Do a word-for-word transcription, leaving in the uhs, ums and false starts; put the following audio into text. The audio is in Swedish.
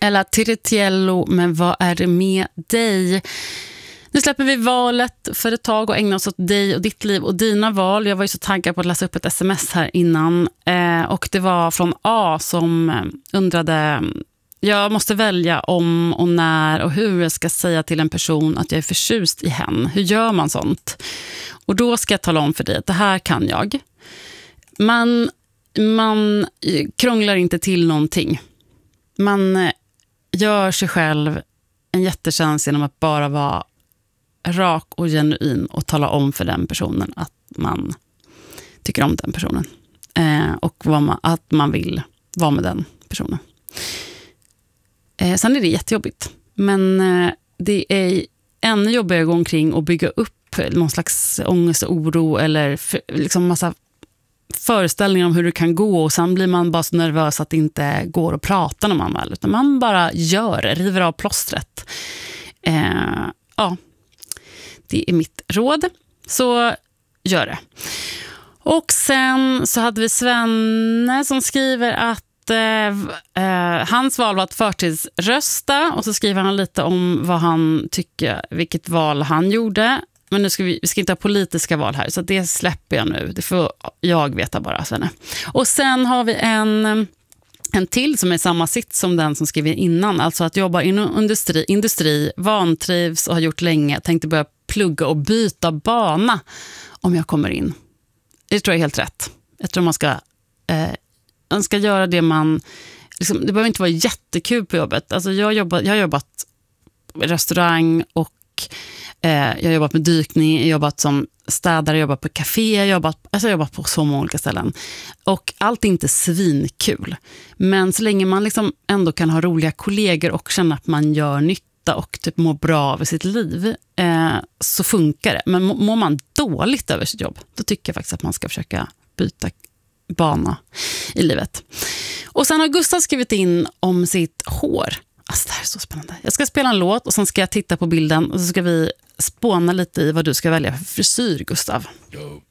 Ella Tiritiello, men vad är det med dig? Nu släpper vi valet för ett tag och ägnar oss åt dig och ditt liv och dina val. Jag var ju så taggad på att läsa upp ett sms här innan. Eh, och det var från A som undrade... Jag måste välja om och när och hur jag ska säga till en person att jag är förtjust i hen. Hur gör man sånt? Och då ska jag tala om för dig att det här kan jag. Man, man krånglar inte till någonting. Man gör sig själv en jättetjänst genom att bara vara rak och genuin och tala om för den personen att man tycker om den personen. Eh, och vad man, att man vill vara med den personen. Eh, sen är det jättejobbigt. Men eh, det är ännu jobbigare att gå omkring och bygga upp någon slags ångest och oro eller för, liksom massa föreställningar om hur det kan gå och sen blir man bara så nervös att det inte går att prata när man väl, utan man bara gör det, river av plåstret. Eh, ja, det är mitt råd. Så gör det. Och sen så hade vi Svenne som skriver att Uh, hans val var att förtidsrösta och så skriver han lite om vad han tycker, vilket val han gjorde. Men nu ska vi, vi ska inte ha politiska val här, så det släpper jag nu. Det får jag veta bara, Svenne. Och sen har vi en, en till som är samma sitt som den som skriver innan. Alltså att jobba inom industri, industri vantrivs och har gjort länge. Tänkte börja plugga och byta bana om jag kommer in. Det tror jag är helt rätt. Jag tror man ska... Uh, Man ska göra det man... Liksom, det behöver inte vara jättekul på jobbet. Alltså jag, jobbat, jag har jobbat i restaurang och eh, jag har jobbat med dykning. Jag har jobbat som städare, jag har jobbat på café. Jag har jobbat, alltså jag har jobbat på så många olika ställen. Och allt är inte svinkul. Men så länge man liksom ändå kan ha roliga kollegor och känna att man gör nytta och typ mår bra av sitt liv eh, så funkar det. Men mår man dåligt över sitt jobb, då tycker jag faktiskt att man ska försöka byta bana i livet. Och sen har Gustav skrivit in om sitt hår. Alltså det här är så spännande. Jag ska spela en låt och sen ska jag titta på bilden och så ska vi spåna lite i vad du ska välja för frisyr, Gustav. Yo.